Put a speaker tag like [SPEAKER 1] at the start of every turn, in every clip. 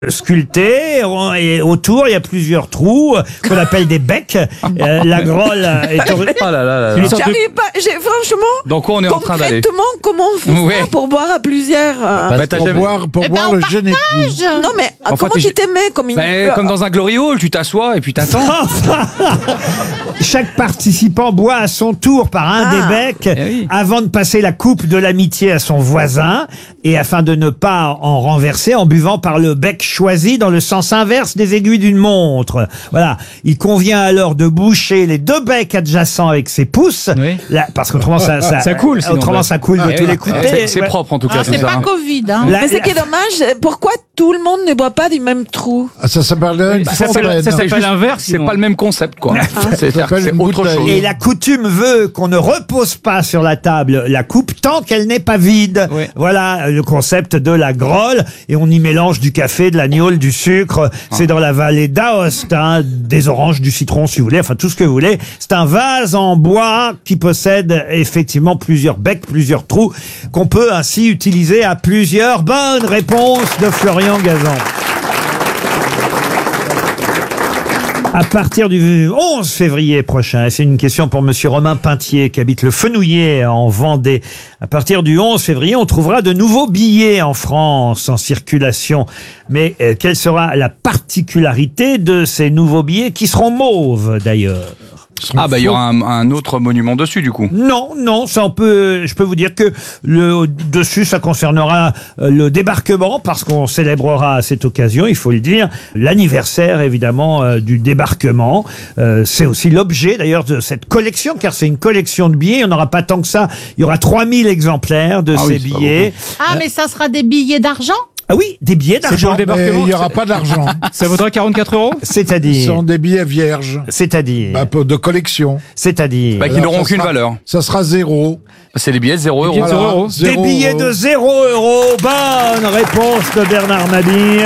[SPEAKER 1] sculpté et autour il y a plusieurs trous qu'on appelle des becs. La grolle est
[SPEAKER 2] Oh là là là là.
[SPEAKER 3] J'arrive pas, franchement.
[SPEAKER 2] Donc on est en train d'aller.
[SPEAKER 3] Concrètement, comment on fait
[SPEAKER 2] Ouais.
[SPEAKER 3] ça pour boire à plusieurs
[SPEAKER 2] Bah, t'as jamais-
[SPEAKER 4] Pour boire le jeune époux.
[SPEAKER 3] Non mais
[SPEAKER 2] Enfin,
[SPEAKER 3] comment tu t'aimais comme une...
[SPEAKER 2] Comme dans un glory hall, tu t'assois et puis t'attends.
[SPEAKER 1] Chaque participant boit à son tour par un des becs
[SPEAKER 2] oui.
[SPEAKER 1] avant de passer la coupe de l'amitié à son voisin et afin de ne pas en renverser en buvant par le bec choisi dans le sens inverse des aiguilles d'une montre. Voilà. Il convient alors de boucher les deux becs adjacents avec ses pouces.
[SPEAKER 2] Oui.
[SPEAKER 1] Là, parce qu'autrement ça
[SPEAKER 2] coule, sinon,
[SPEAKER 1] autrement
[SPEAKER 2] ouais.
[SPEAKER 1] ça coule de tous les côtés.
[SPEAKER 2] C'est propre en tout cas.
[SPEAKER 5] Ah, c'est
[SPEAKER 2] ça,
[SPEAKER 5] pas
[SPEAKER 2] hein.
[SPEAKER 5] Covid, hein.
[SPEAKER 1] La-
[SPEAKER 3] Mais ce qui est dommage, pourquoi tout le monde ne boit pas du même trou?
[SPEAKER 4] Ah, ça s'appelle une
[SPEAKER 2] Ça s'appelle
[SPEAKER 4] fontaine.
[SPEAKER 2] l'inverse. C'est pas le même concept quoi. C'est-à-dire que c'est
[SPEAKER 4] une
[SPEAKER 2] autre
[SPEAKER 4] bouteille.
[SPEAKER 2] chose.
[SPEAKER 1] Et la coutume veut qu'on ne repose pas sur la table la coupe tant qu'elle n'est pas vide.
[SPEAKER 2] Oui.
[SPEAKER 1] Voilà le concept de la grolle. Et on y mélange du café, de la gnôle, du sucre. C'est dans la vallée d'Aoste, hein, des oranges, du citron si vous voulez, enfin tout ce que vous voulez. C'est un vase en bois qui possède effectivement plusieurs becs, plusieurs trous, qu'on peut ainsi utiliser à plusieurs. Bonne réponse de Florian Gazan. À partir du 11 février prochain, et c'est une question pour monsieur Romain Pintier qui habite le Fenouillet en Vendée. À partir du 11 février, on trouvera de nouveaux billets en France en circulation. Mais quelle sera la particularité de ces nouveaux billets qui seront mauves d'ailleurs?
[SPEAKER 2] Ah bah il y aura un autre monument dessus du coup.
[SPEAKER 1] Non, ça je peux vous dire que le dessus ça concernera le débarquement parce qu'on célébrera à cette occasion, il faut le dire, l'anniversaire évidemment du débarquement. C'est aussi l'objet d'ailleurs de cette collection car c'est une collection de billets, il n'y en aura pas tant que ça, il y aura 3000 exemplaires de
[SPEAKER 2] Ah
[SPEAKER 1] ces
[SPEAKER 2] oui, c'est pas
[SPEAKER 1] billets.
[SPEAKER 5] Ah, mais ça sera des billets d'argent?
[SPEAKER 1] Ah oui, des billets d'argent.
[SPEAKER 4] Mais il n'y aura pas d'argent.
[SPEAKER 2] Ça vaudra 44 €.
[SPEAKER 4] Ce
[SPEAKER 1] C'est-à-dire
[SPEAKER 4] sont des billets vierges.
[SPEAKER 1] C'est-à-dire
[SPEAKER 4] De collection.
[SPEAKER 1] C'est-à-dire
[SPEAKER 2] Bah qui
[SPEAKER 4] Alors,
[SPEAKER 2] n'auront
[SPEAKER 4] ça
[SPEAKER 2] aucune
[SPEAKER 4] sera-
[SPEAKER 2] valeur.
[SPEAKER 4] Ça sera 0.
[SPEAKER 2] C'est les billets de 0 €.
[SPEAKER 4] Voilà,
[SPEAKER 1] des
[SPEAKER 4] 0
[SPEAKER 1] billets
[SPEAKER 4] €.
[SPEAKER 1] de 0 €. Bonne réponse de Bernard Mabille.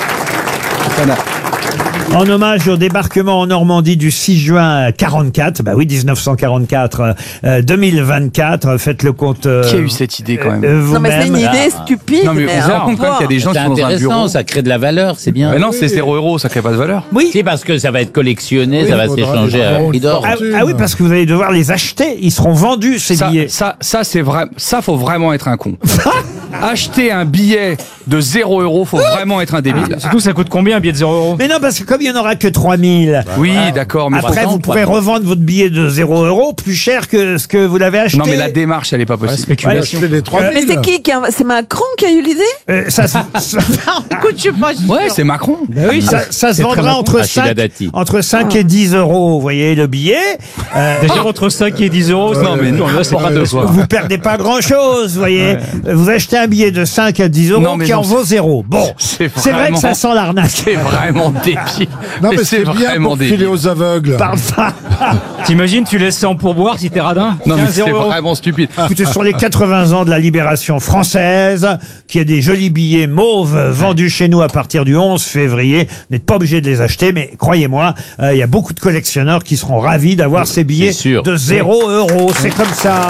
[SPEAKER 1] En hommage au débarquement en Normandie du 6 juin 44, bah oui, 1944, 2024, faites le compte.
[SPEAKER 2] Qui a eu cette idée quand même?
[SPEAKER 3] Non mais c'est une
[SPEAKER 1] vous-même.
[SPEAKER 3] idée stupide.
[SPEAKER 2] Non mais vous vous rendez compte quand même qu'il y a des gens
[SPEAKER 6] C'est
[SPEAKER 2] qui sont dans un bureau.
[SPEAKER 6] intéressant, ça crée de la valeur, c'est bien.
[SPEAKER 2] Mais non, c'est 0 €, ça crée pas de valeur.
[SPEAKER 1] Oui.
[SPEAKER 6] C'est parce que ça va être collectionné,
[SPEAKER 4] Oui,
[SPEAKER 6] ça va
[SPEAKER 4] il faudra
[SPEAKER 6] s'échanger
[SPEAKER 4] des
[SPEAKER 6] à
[SPEAKER 4] grands
[SPEAKER 6] prix d'or.
[SPEAKER 1] Ah oui, parce que vous allez devoir les acheter. Ils seront vendus, ces billets.
[SPEAKER 2] Ça c'est vrai. Ça faut vraiment être un con. Acheter un billet de 0 €, faut vraiment être un débile.
[SPEAKER 7] Surtout, ça coûte combien un billet de 0 €?
[SPEAKER 1] Mais non, parce que comme il n'y en aura que 3000,
[SPEAKER 2] Oui, d'accord, mais
[SPEAKER 1] après,
[SPEAKER 6] pourtant,
[SPEAKER 1] vous pourrez revendre votre billet de 0 € plus cher que ce que vous l'avez acheté.
[SPEAKER 2] non mais la démarche elle est pas possible.
[SPEAKER 7] Spéculation.
[SPEAKER 4] Acheter les 3000.
[SPEAKER 3] Mais c'est c'est Macron qui a eu l'idée?
[SPEAKER 1] Ça,
[SPEAKER 5] Écoute, je suis pas sûre.
[SPEAKER 2] Ouais, c'est Macron.
[SPEAKER 1] oui, ça se vendra entre
[SPEAKER 6] Rachida
[SPEAKER 1] 5,
[SPEAKER 6] Dati.
[SPEAKER 1] entre 5 et 10 €, vous voyez, le billet.
[SPEAKER 7] Déjà entre 5 et 10 €.
[SPEAKER 2] Non mais non, là c'est pas deux fois.
[SPEAKER 1] Vous perdez pas grand-chose, vous voyez. Vous achetez un billet de 5 à 10 €
[SPEAKER 2] Non, mais
[SPEAKER 1] qui en
[SPEAKER 2] non,
[SPEAKER 1] vaut 0. Bon,
[SPEAKER 2] c'est
[SPEAKER 1] c'est vrai que ça
[SPEAKER 2] vraiment-
[SPEAKER 1] sent l'arnaque.
[SPEAKER 2] C'est vraiment débile.
[SPEAKER 4] Non, mais c'est bien
[SPEAKER 2] vraiment
[SPEAKER 4] pour filer
[SPEAKER 2] débile.
[SPEAKER 4] aux aveugles.
[SPEAKER 1] Parle pas.
[SPEAKER 7] T'imagines, tu laisses ça en pourboire si t'es radin?
[SPEAKER 2] Non mais
[SPEAKER 7] 15
[SPEAKER 2] c'est
[SPEAKER 7] 0 €.
[SPEAKER 2] vraiment stupide.
[SPEAKER 1] Écoutez, sur les 80 ans de la libération française, qu'il y a des jolis billets mauves vendus chez nous à partir du 11 février. Vous n'êtes pas obligé de les acheter, mais croyez-moi, il y a beaucoup de collectionneurs qui seront ravis d'avoir ces billets
[SPEAKER 6] C'est sûr.
[SPEAKER 1] de 0 €. C'est comme ça.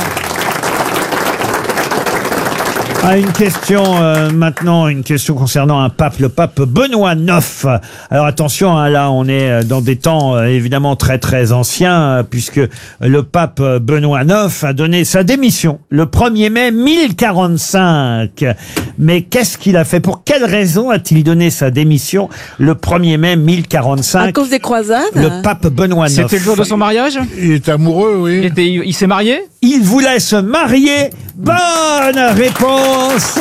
[SPEAKER 1] Ah, une question maintenant, une question concernant un pape, le pape Benoît IX. Alors attention, hein, là on est dans des temps évidemment très très anciens, puisque le pape Benoît IX a donné sa démission le 1er mai 1045. Mais qu'est-ce qu'il a fait? Pour quelle raison a-t-il donné sa démission le 1er mai
[SPEAKER 3] À
[SPEAKER 1] 1045?
[SPEAKER 3] cause des croisades?
[SPEAKER 1] Le pape Benoît IX.
[SPEAKER 7] C'était le jour de son mariage?
[SPEAKER 4] Il est amoureux, oui.
[SPEAKER 7] Il s'est marié?
[SPEAKER 1] Il voulait se marier. Bonne réponse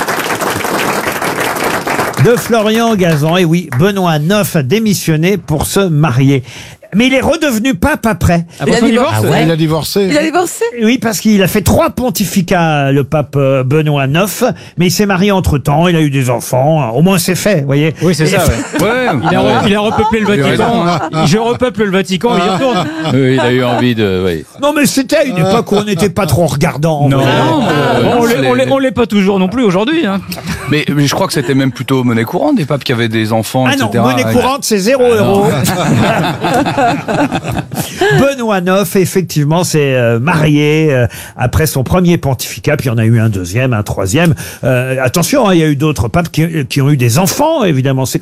[SPEAKER 1] de Florian Gazan. Et oui, Benoît IX a démissionné pour se marier. Mais il est redevenu pape après.
[SPEAKER 7] Après son divorce?
[SPEAKER 4] Il a divorcé.
[SPEAKER 3] Il a divorcé?
[SPEAKER 1] Oui, parce qu'il a fait 3 pontificats, le pape Benoît IX, mais il s'est marié entre-temps, il a eu des enfants, au moins c'est fait, vous voyez.
[SPEAKER 7] Oui, c'est ça, ouais.
[SPEAKER 2] Ouais.
[SPEAKER 7] Il a repeuplé le Vatican. Je repeuple le Vatican et il retourne.
[SPEAKER 6] Oui, il a eu envie de. Oui.
[SPEAKER 1] Non, mais c'était à une époque où on n'était pas trop regardant.
[SPEAKER 7] Non,
[SPEAKER 1] vous voyez.
[SPEAKER 7] on l'est pas toujours non plus aujourd'hui. Hein.
[SPEAKER 2] Mais je crois que c'était même plutôt monnaie courante des papes qui avaient des enfants,
[SPEAKER 1] Ah
[SPEAKER 2] etc.
[SPEAKER 1] non, monnaie courante, c'est 0 €. Benoît IX, effectivement, s'est marié après son premier pontificat, puis il y en a eu un deuxième, un troisième. Attention, hein, il y a eu d'autres papes qui ont eu des enfants, évidemment. C'est